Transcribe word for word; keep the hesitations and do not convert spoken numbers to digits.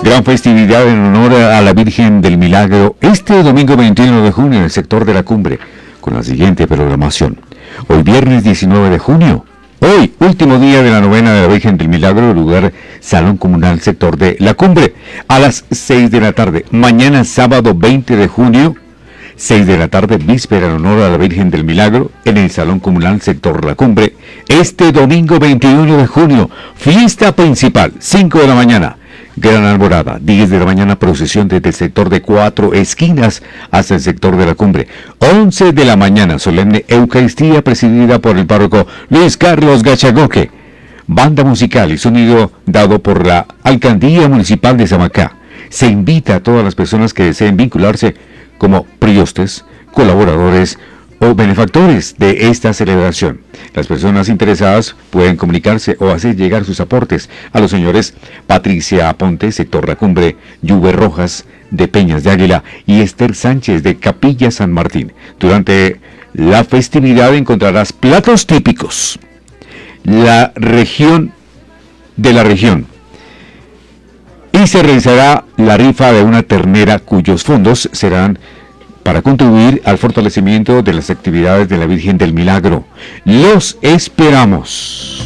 Gran festividad en honor a la Virgen del Milagro este domingo veintiuno de junio en el sector de la Cumbre, con la siguiente programación. Hoy viernes diecinueve de junio, hoy último día de la novena de la Virgen del Milagro, lugar Salón Comunal sector de la Cumbre, a las seis de la tarde. Mañana sábado veinte de junio, seis de la tarde, víspera en honor a la Virgen del Milagro, en el Salón Comunal sector La Cumbre. Este domingo veintiuno de junio, fiesta principal, cinco de la mañana. Gran alborada, diez de la mañana, procesión desde el sector de Cuatro Esquinas hasta el sector de La Cumbre. once de la mañana, solemne Eucaristía presidida por el párroco Luis Carlos Gachagoque. Banda musical y sonido dado por la Alcaldía Municipal de Samacá. Se invita a todas las personas que deseen vincularse como priostes, colaboradores o benefactores de esta celebración. Las personas interesadas pueden comunicarse o hacer llegar sus aportes a los señores Patricia Aponte, sector La Cumbre, Yuve Rojas, de Peñas de Águila, y Esther Sánchez, de Capilla San Martín. Durante la festividad encontrarás platos típicos, la región de la región, y se realizará la rifa de una ternera cuyos fondos serán para contribuir al fortalecimiento de las actividades de la Virgen del Milagro. Los esperamos.